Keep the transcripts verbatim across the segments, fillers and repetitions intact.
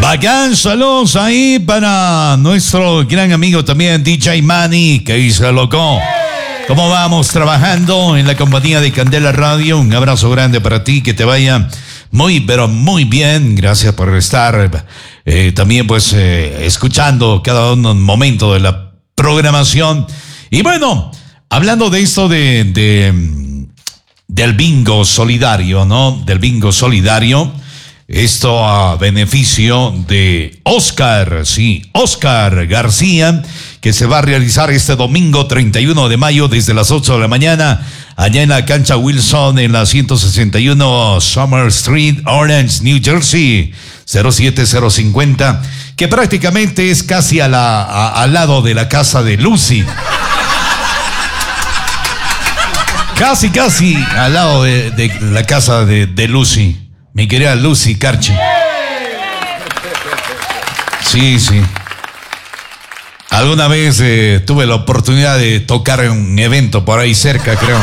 Bacán, saludos ahí para nuestro gran amigo también D J Manny, que dice loco. ¿Cómo vamos trabajando en la compañía de Candela Radio? Un abrazo grande para ti, que te vaya muy, pero muy bien. Gracias por estar eh, también pues eh, escuchando cada un momento de la programación. Y bueno, hablando de esto de, de del bingo solidario, ¿no? Del bingo solidario. Esto a beneficio de Oscar, sí, Oscar García, que se va a realizar este domingo treinta y uno de mayo desde las ocho de la mañana, allá en la cancha Wilson, en la ciento sesenta y uno Summer Street, Orange, New Jersey, cero siete cero cincuenta, que prácticamente es casi a la, a, al lado de la casa de Lucy. Casi, casi al lado de, de la casa de, de Lucy. Mi querida Lucy Carche. Sí, sí. Alguna vez eh, tuve la oportunidad de tocar en un evento por ahí cerca, creo.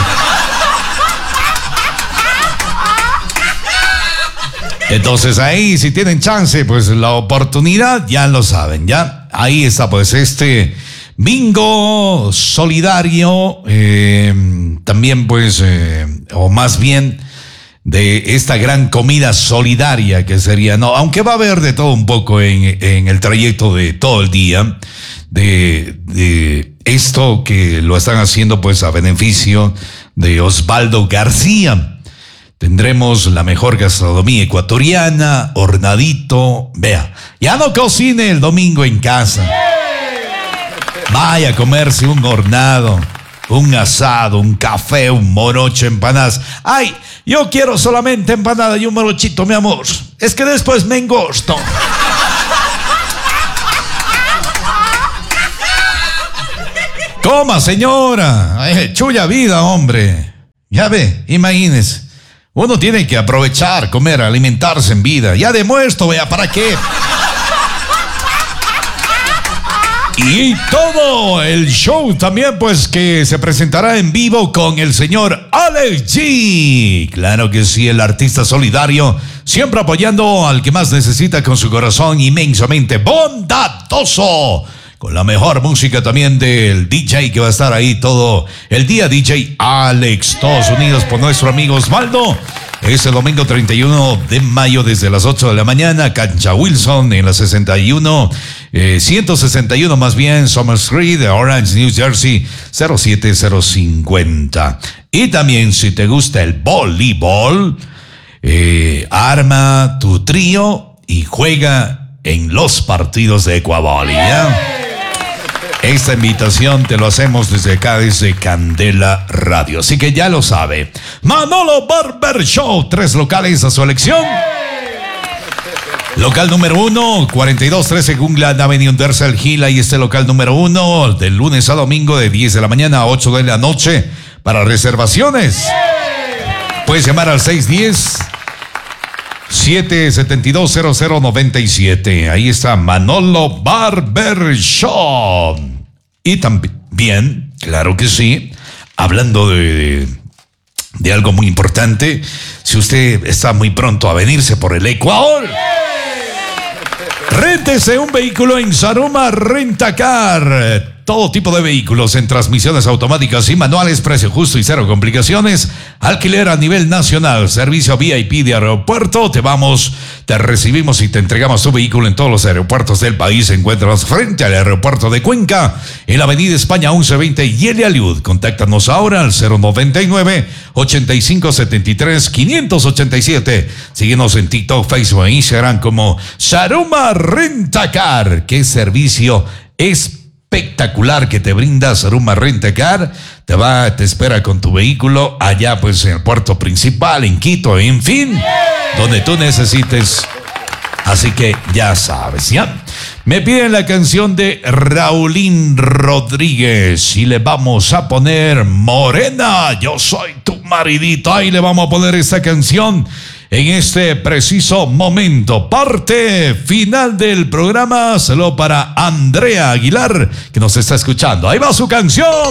Entonces ahí, si tienen chance, pues la oportunidad, ya lo saben, ya. Ahí está pues este bingo solidario, eh, también pues, eh, o más bien, de esta gran comida solidaria que sería, no, aunque va a haber de todo un poco en, en el trayecto de todo el día, de, de esto que lo están haciendo pues a beneficio de Osvaldo García. Tendremos la mejor gastronomía ecuatoriana, hornadito, vea, ya no cocine el domingo en casa. Vaya a comerse un hornado, un asado, un café, un morocho, empanadas. ¡Ay! Yo quiero solamente empanada y un morochito, mi amor. Es que después me engosto. Coma, señora. Ay, chulla vida, hombre. Ya ve, imagínese. Uno tiene que aprovechar, comer, alimentarse en vida. Ya demuestro, vea, ¿para qué? Y todo el show también, pues, que se presentará en vivo con el señor Alex G. Claro que sí, el artista solidario, siempre apoyando al que más necesita con su corazón inmensamente bondadoso. Con la mejor música también del D J que va a estar ahí todo el día, D J Alex, todos unidos por nuestro amigo Osvaldo. Es el domingo treinta y uno de mayo desde las ocho de la mañana, cancha Wilson en la sesenta y uno, eh, ciento sesenta y uno más bien, Summer Street, Orange, New Jersey, cero siete cero cincuenta. Y también si te gusta el voleibol, eh, arma tu trío y juega en los partidos de Ecuavoli, ¿ya? Esta invitación te lo hacemos desde acá, desde Candela Radio. Así que ya lo sabe. Manolo Barber Show. Tres locales a su elección. Local número uno, cuarenta y dos trece Gungland Avenue Dersel Hill. Ahí está el local número uno. Del lunes a domingo de diez de la mañana a ocho de la noche. Para reservaciones, puedes llamar al seis uno cero, siete siete dos, cero cero nueve siete. Ahí está Manolo Barber Show. Y también, claro que sí, hablando de, de, de algo muy importante, si usted está muy pronto a venirse por el Ecuador, réntese un vehículo en Saruma Rentacar. Todo tipo de vehículos en transmisiones automáticas y manuales, precio justo y cero complicaciones. Alquiler a nivel nacional, servicio V I P de aeropuerto. Te vamos, te recibimos y te entregamos tu vehículo en todos los aeropuertos del país. Encuentras frente al aeropuerto de Cuenca, en la avenida España once veinte y Elialiud. Contáctanos ahora al cero noventa y nueve, ochenta y cinco setenta y tres, quinientos ochenta y siete. Síguenos en TikTok, Facebook e Instagram como Saruma Rentacar. ¿Qué servicio es espectacular que te brinda Saruma Rentacar? Te va, te espera con tu vehículo allá pues en el puerto principal, en Quito, en fin, donde tú necesites. Así que ya sabes, ¿ya? Me piden la canción de Raulín Rodríguez y le vamos a poner Morena, yo soy tu maridito. Ahí le vamos a poner esta canción en este preciso momento. Parte final del programa. Saludo para Andrea Aguilar, que nos está escuchando. Ahí va su canción.